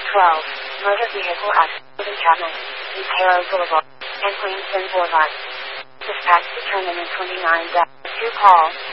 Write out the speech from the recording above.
12, motor vehicle accident in Chapman, East Haro Boulevard, and Queenston Boulevard. Dispatch determinant 29-2 call.